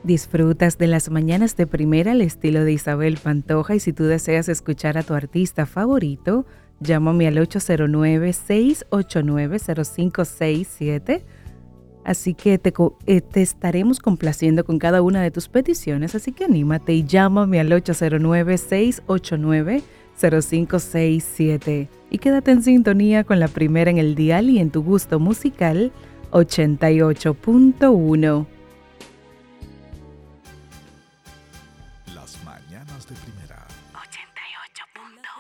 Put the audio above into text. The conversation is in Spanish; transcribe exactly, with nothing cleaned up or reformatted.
Disfrutas de las mañanas de primera al estilo de Isabel Pantoja y si tú deseas escuchar a tu artista favorito, llámame al ocho cero nueve, seis ocho nueve, cero cinco seis siete. Así que te, eh, te estaremos complaciendo con cada una de tus peticiones, así que anímate y llámame al ocho cero nueve, seis ocho nueve, cero cinco seis siete. Y quédate en sintonía con la primera en el dial y en tu gusto musical ochenta y ocho punto uno.